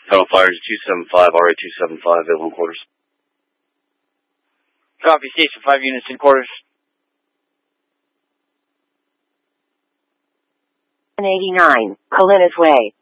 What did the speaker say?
Tunnel Fires 275, RA 275, available in quarters. Copy, Station 5 units in quarters. 189, Colinas Way.